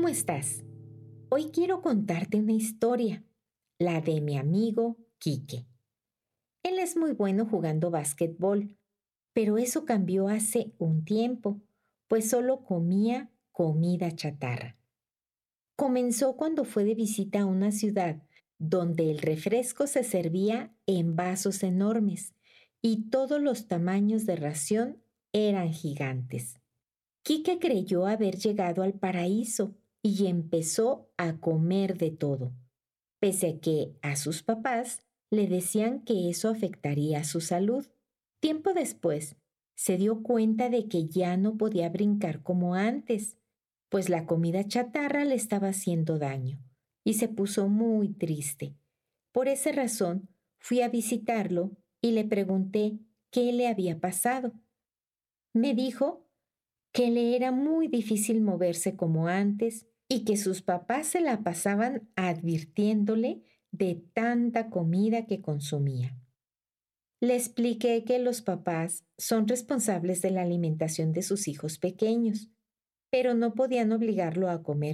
¿cómo estás? Hoy quiero contarte una historia, la de mi amigo Quique. Él es muy bueno jugando básquetbol, pero eso cambió hace un tiempo, pues solo comía comida chatarra. Comenzó cuando fue de visita a una ciudad donde el refresco se servía en vasos enormes y todos los tamaños de ración eran gigantes. Quique creyó haber llegado al paraíso y empezó a comer de todo, pese a que a sus papás le decían que eso afectaría su salud. Tiempo después, se dio cuenta de que ya no podía brincar como antes, pues la comida chatarra le estaba haciendo daño, y se puso muy triste. Por esa razón, fui a visitarlo y le pregunté qué le había pasado. Me dijo que le era muy difícil moverse como antes y que sus papás se la pasaban advirtiéndole de tanta comida que consumía. Le expliqué que los papás son responsables de la alimentación de sus hijos pequeños, pero no podían obligarlo a comer